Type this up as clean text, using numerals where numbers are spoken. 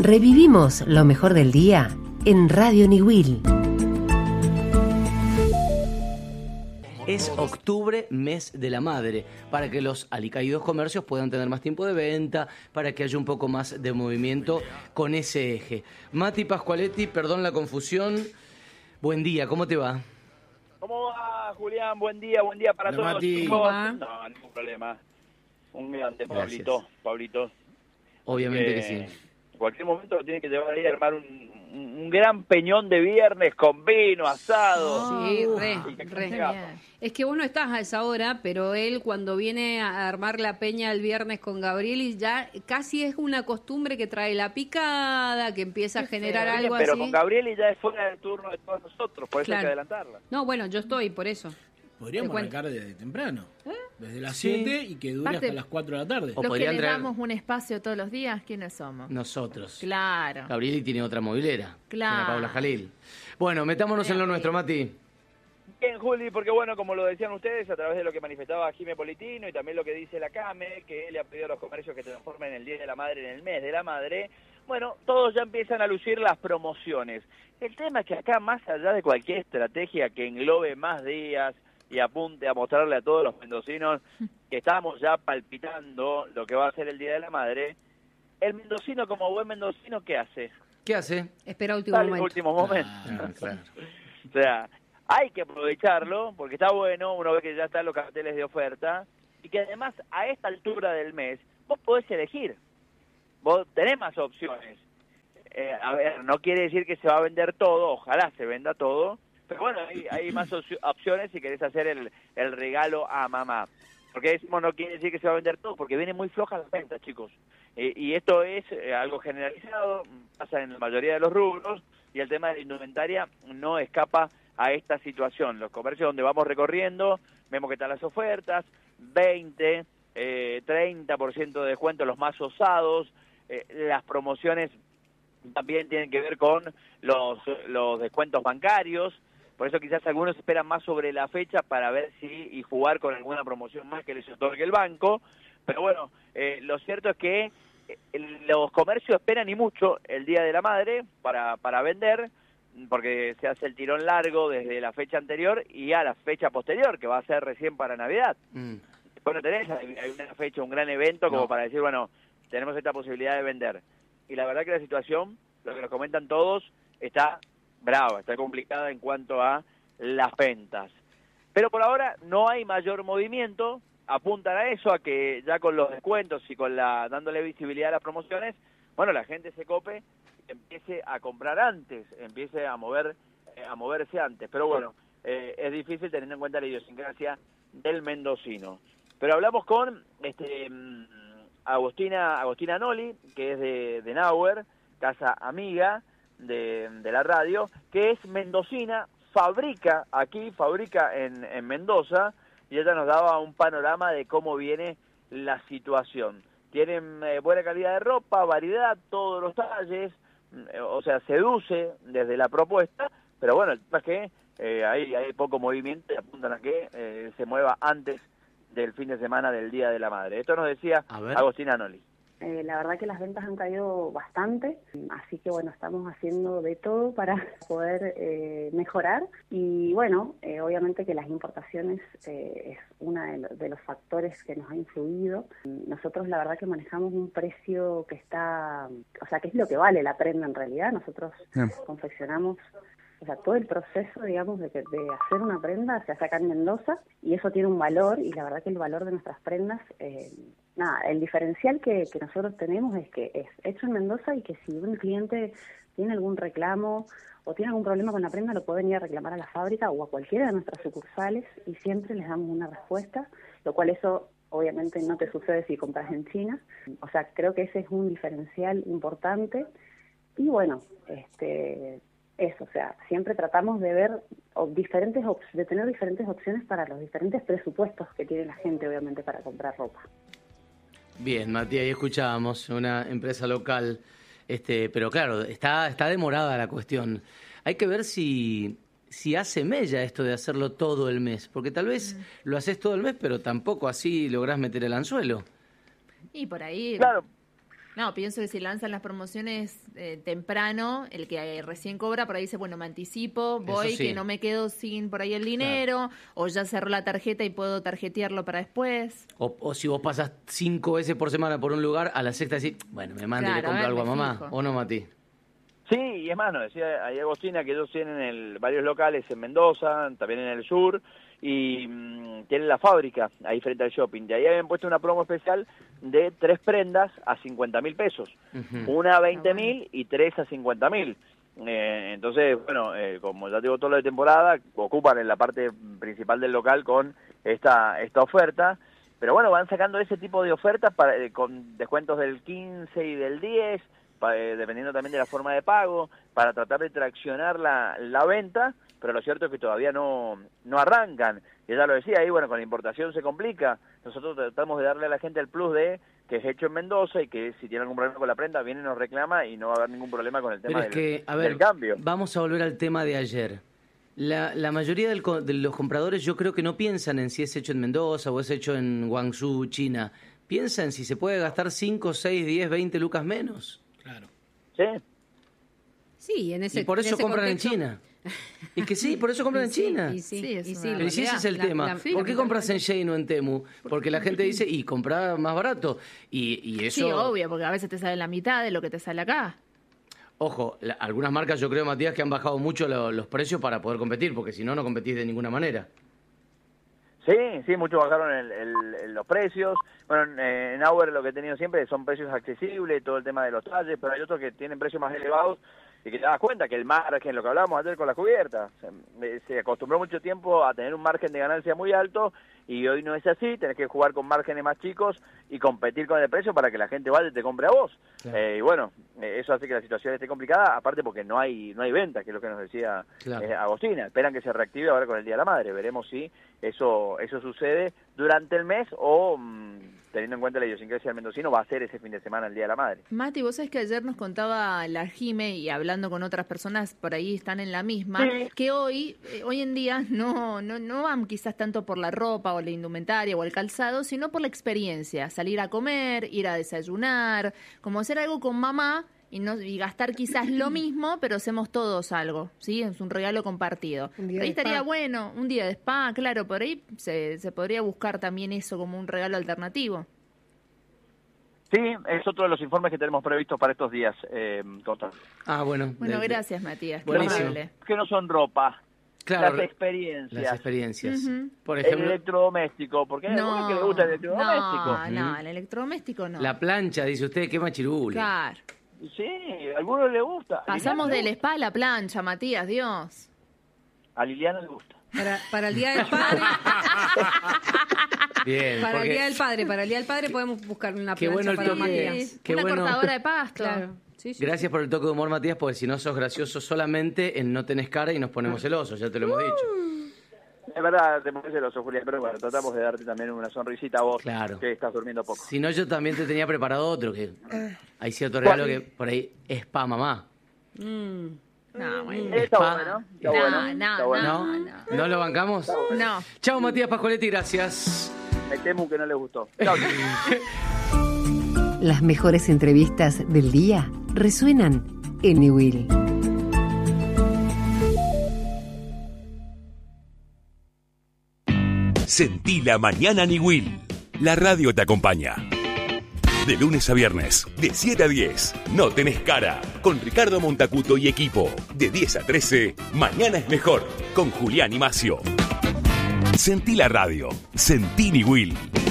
Revivimos lo mejor del día en Radio Niwil. Es octubre, mes de la madre, para que los alicaídos comercios puedan tener más tiempo de venta, para que haya un poco más de movimiento con ese eje. Mati Pascualetti, perdón la confusión. Buen día, ¿cómo te va? ¿Cómo va, Julián? Buen día para Hola, todos. Mati. ¿Cómo va? No, ningún problema. Un grande, Gracias. Pablito. Obviamente que sí. En cualquier momento lo tiene que llevar ahí a armar un gran peñón de viernes con vino, asado. Sí, Y que re. se haga. Es que vos no estás a esa hora, pero él cuando viene a armar la peña el viernes con Gabriel y ya casi es una costumbre que trae la picada, que empieza a generar algo Pero así. con Gabriel ya es fuera del turno de todos nosotros, por eso hay Claro. que adelantarla. No, bueno, yo estoy, por eso. Podríamos Te cuento. arrancar desde temprano, desde las Sí. 7 y que dure Aparte, hasta las 4 de la tarde. O Los que podrían le traer damos un espacio todos los días, ¿quiénes somos? nosotros. Claro. Gabrieli tiene otra movilera. Claro. Tiene a Paula Jalil. Bueno, metámonos en lo nuestro, Mati. Bien, Juli, porque bueno, como lo decían ustedes, a través de lo que manifestaba Jimé Politino y también lo que dice la CAME, que le ha pedido a los comercios que transformen el Día de la Madre en el mes de la Madre, bueno, todos ya empiezan a lucir las promociones. El tema es que acá, más allá de cualquier estrategia que englobe más días y apunte a mostrarle a todos los mendocinos que estamos ya palpitando lo que va a ser el Día de la Madre, el mendocino como buen mendocino, ¿qué hace? ¿Qué hace? Espera último Sale en momento. último momento. Claro. O sea, hay que aprovecharlo porque está bueno, uno ve que ya están los carteles de oferta y que además a esta altura del mes vos podés elegir, vos tenés más opciones. A ver, no quiere decir que se va a vender todo, ojalá se venda todo, pero bueno, hay más opciones si querés hacer el regalo a mamá. Porque decimos no quiere decir que se va a vender todo, porque viene muy floja la venta, chicos. Y esto es algo generalizado, pasa en la mayoría de los rubros, y el tema de la indumentaria no escapa a esta situación. Los comercios donde vamos recorriendo, vemos que están las ofertas, 20, 30% de descuento los más osados, las promociones también tienen que ver con los descuentos bancarios, por eso quizás algunos esperan más sobre la fecha para ver si y jugar con alguna promoción más que les otorgue el banco, pero bueno, lo cierto es que los comercios esperan y mucho el Día de la Madre para vender, porque se hace el tirón largo desde la fecha anterior y a la fecha posterior, que va a ser recién para Navidad. Bueno, tenés, hay una fecha, un gran evento como para decir, bueno, tenemos esta posibilidad de vender. Y la verdad que la situación, lo que nos comentan todos, está brava, está complicada en cuanto a las ventas. Pero por ahora no hay mayor movimiento, apuntan a eso, a que ya con los descuentos y con dándole visibilidad a las promociones, bueno, la gente se cope, empiece a comprar antes, empiece a moverse antes. Pero bueno, es difícil teniendo en cuenta la idiosincrasia del mendocino. Pero hablamos con Agostina Noli, que es de Nauer, casa amiga de la radio, que es mendocina, fabrica en Mendoza, y ella nos daba un panorama de cómo viene la situación. Tienen buena calidad de ropa, variedad, todos los talles, o sea, seduce desde la propuesta, pero bueno, el tema es que hay poco movimiento y apuntan a que se mueva antes del fin de semana del Día de la Madre. Esto nos decía Agostina Noli. La verdad que las ventas han caído bastante, así que bueno, estamos haciendo de todo para poder mejorar y bueno, obviamente que las importaciones es uno de los factores que nos ha influido. Nosotros la verdad que manejamos un precio que está, o sea, que es lo que vale la prenda en realidad. Nosotros confeccionamos, o sea, todo el proceso, digamos, de hacer una prenda se hace acá en Mendoza y eso tiene un valor y la verdad que el valor de nuestras prendas, el diferencial que nosotros tenemos es que es hecho en Mendoza y que si un cliente tiene algún reclamo o tiene algún problema con la prenda lo pueden ir a reclamar a la fábrica o a cualquiera de nuestras sucursales y siempre les damos una respuesta, lo cual eso obviamente no te sucede si compras en China. O sea, creo que ese es un diferencial importante y bueno, eso, o sea, siempre tratamos de ver de tener diferentes opciones para los diferentes presupuestos que tiene la gente, obviamente, para comprar ropa. Bien, Matías, ahí escuchábamos una empresa local, pero claro, está demorada la cuestión. Hay que ver si hace mella esto de hacerlo todo el mes, porque tal vez lo haces todo el mes, pero tampoco así lográs meter el anzuelo. Y por ahí... Claro. No, pienso que si lanzan las promociones temprano, el que recién cobra por ahí dice, bueno, me anticipo, voy, Eso sí. que no me quedo sin por ahí el dinero, o ya cerró la tarjeta y puedo tarjetearlo para después. O si vos pasás 5 veces por semana por un lugar, a la sexta decís, bueno, me mando y le Claro, compro a ver, algo a me mamá. fijo. ¿O no, Mati? Sí, y es más, nos decía ahí Agostina que ellos tienen varios locales en Mendoza, también en el sur, y tienen la fábrica ahí frente al shopping. De ahí habían puesto una promo especial de 3 prendas a 50.000 pesos. Una a 20.000 y 3 a 50.000. Entonces, bueno, como ya digo, todo lo de temporada, ocupan en la parte principal del local con esta oferta. Pero bueno, van sacando ese tipo de ofertas con descuentos del 15 y del 10, dependiendo también de la forma de pago, para tratar de traccionar la venta, pero lo cierto es que todavía no arrancan. Y ella lo decía ahí, bueno, con la importación se complica. Nosotros tratamos de darle a la gente el plus de que es hecho en Mendoza y que si tiene algún problema con la prenda, viene y nos reclama y no va a haber ningún problema con el tema Pero es que, a ver, del cambio. vamos a volver al tema de ayer. La mayoría de los compradores yo creo que no piensan en si es hecho en Mendoza o es hecho en Guangzhou, China. Piensan si se puede gastar 5, 6, 10, 20 lucas menos. Claro. ¿Sí? Sí, en ese Y por eso en ese compran contexto. en China. Y que sí, por eso compran en China. Y sí, Sí, es y sí, una Pero si ese es el tema, ¿por qué compras en Shein o en Temu? Porque la gente dice, y comprar más barato. Y eso... Sí, obvio, porque a veces te sale la mitad de lo que te sale acá. Ojo, algunas marcas yo creo, Matías, que han bajado mucho los precios para poder competir, porque si no, no competís de ninguna manera. Sí, muchos bajaron los precios. Bueno, en Auer lo que he tenido siempre son precios accesibles, todo el tema de los talles, pero hay otros que tienen precios más elevados y que te das cuenta que el margen, lo que hablábamos ayer con las cubiertas, se acostumbró mucho tiempo a tener un margen de ganancia muy alto y hoy no es así, tenés que jugar con márgenes más chicos y competir con el precio para que la gente vaya y te compre a vos. Claro. Y bueno, eso hace que la situación esté complicada, aparte porque no hay venta, que es lo que nos decía Claro. Agostina. Esperan que se reactive ahora con el Día de la Madre, veremos si eso sucede durante el mes o teniendo en cuenta la idiosincrasia del mendocino va a ser ese fin de semana el Día de la Madre. Mati, vos sabés que ayer nos contaba la Jime, y hablando con otras personas por ahí están en la misma, Sí. que hoy en día no van quizás tanto por la ropa o la indumentaria o el calzado, sino por la experiencia, salir a comer, ir a desayunar, como hacer algo con mamá y gastar quizás lo mismo, pero hacemos todos algo, ¿sí? Es un regalo compartido. Un día Por ahí de estaría spa. bueno, un día de spa, claro, por ahí se podría buscar también eso como un regalo alternativo. Sí, es otro de los informes que tenemos previstos para estos días, Constance. Ah, bueno. Bueno, gracias, Matías. Qué Buenísimo. amable. Que no son ropa, Claro, las experiencias. las experiencias. Ujú. Por El ejemplo, electrodoméstico, porque hay algunos que le gusta el electrodoméstico. No, el electrodoméstico no. la plancha, dice usted, qué machirule. Claro. Sí, a algunos les gusta. A Pasamos Liliana del le spa a la plancha, Matías, Dios. gusta. A Liliana le gusta. Para el Día del Padre, Bien, para el porque- Día del Padre podemos buscar una Qué plancha bueno el para toque. Matías. Qué Una bueno. cortadora de pasto. Claro. Sí, sí. Gracias por el toque de humor, Matías, porque si no sos gracioso solamente en No Tenés Cara y nos ponemos celosos, ya te lo hemos dicho. Es verdad, te pones celoso, Julián, pero bueno, tratamos de darte también una sonrisita a vos, Claro. que estás durmiendo poco. Si no, yo también te tenía preparado otro, que hay cierto regalo que por ahí es pa' mamá. No, bueno. Está Spa. bueno, está No, bueno. no, está bueno. ¿No? ¿No lo bancamos? No. Chao, Matías Pascualetti, gracias. Me temo que no le gustó. Chau. Las mejores entrevistas del día resuenan en Newell. Sentí la mañana Niwil. La radio te acompaña. De lunes a viernes, de 7 a 10, No Tenés Cara, con Ricardo Montacuto y equipo. De 10 a 13, Mañana es Mejor, con Julián y Macio. Sentí la radio. Sentí Niwil.